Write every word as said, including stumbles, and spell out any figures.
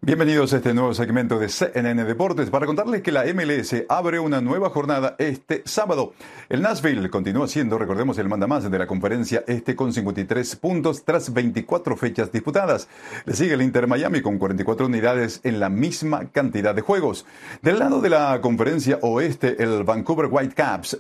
Bienvenidos a este nuevo segmento de C N N Deportes para contarles que la M L S abre una nueva jornada este sábado. El Nashville continúa siendo, recordemos, el mandamás de la conferencia este con cincuenta y tres puntos tras veinticuatro fechas disputadas. Le sigue el Inter Miami con cuarenta y cuatro unidades en la misma cantidad de juegos. Del lado de la conferencia oeste, el Vancouver Whitecaps